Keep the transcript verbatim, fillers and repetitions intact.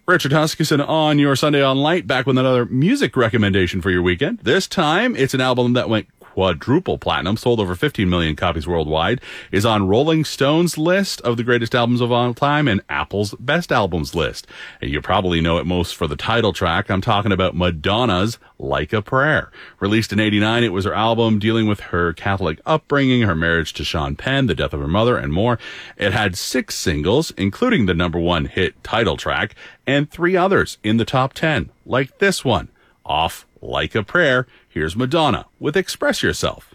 Richard Huskisson on your Sunday on Light, back with another music recommendation for your weekend. This time, it's an album that went quadruple platinum, sold over fifteen million copies worldwide, is on Rolling Stone's list of the greatest albums of all time and Apple's best albums list. And you probably know it most for the title track. I'm talking about Madonna's Like a Prayer. Released in eighty-nine, it was her album dealing with her Catholic upbringing, her marriage to Sean Penn, the death of her mother, and more. It had six singles, including the number one hit title track, and three others in the top ten, like this one. Off Like a Prayer, here's Madonna with Express Yourself.